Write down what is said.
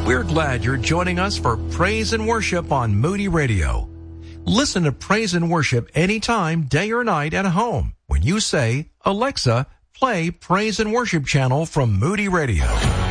We're glad you're joining us for Praise and Worship on Moody Radio. Listen to Praise and Worship anytime, day or night at home when you say, Alexa, play Praise and Worship channel from Moody Radio.